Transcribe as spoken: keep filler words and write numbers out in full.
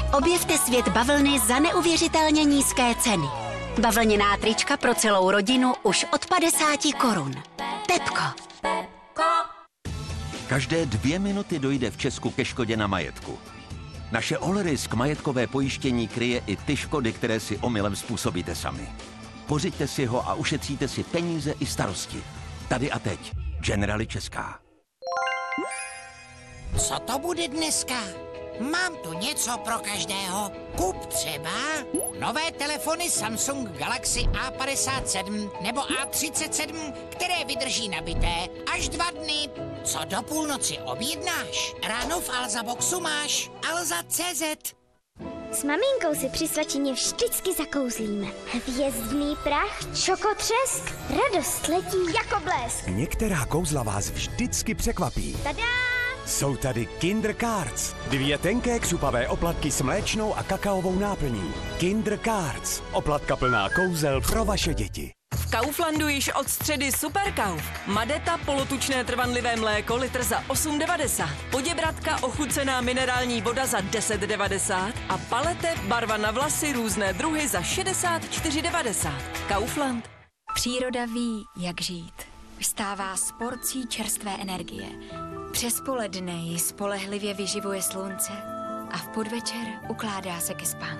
Objevte svět bavlny za neuvěřitelně nízké ceny. Bavlněná trička pro celou rodinu už od padesáti korun. Pepko. Každé dvě minuty dojde v Česku ke škodě na majetku. Naše Allrisk majetkové pojištění kryje i ty škody, které si omylem způsobíte sami. Pořiďte si ho a ušetříte si peníze i starosti. Tady a teď. Generali Česká. Co to bude dneska? Mám tu něco pro každého. Kup třeba nové telefony Samsung Galaxy A padesát sedm nebo A třicet sedm, které vydrží nabité až dva dny. Co do půlnoci objednáš? Ráno v Alza Boxu máš Alza tečka cé zet. S maminkou si při svačině vždycky zakouzlíme. Hvězdný prach, čokotřesk, radost letí jako blesk. Některá kouzla vás vždycky překvapí. Tada! Jsou tady Kinder Cards. Dvě tenké křupavé oplatky s mléčnou a kakaovou náplní. Kinder Cards. Oplatka plná kouzel pro vaše děti. V Kauflandu již od středy Super Kauf. Madeta polotučné trvanlivé mléko litr za osm devadesát. Poděbratka ochucená minerální voda za deset devadesát a palete barva na vlasy různé druhy za šedesát čtyři devadesát. Kaufland. Příroda ví, jak žít. Vstává s porcí čerstvé energie. Přes poledne ji spolehlivě vyživuje slunce a v podvečer ukládá se ke spánku.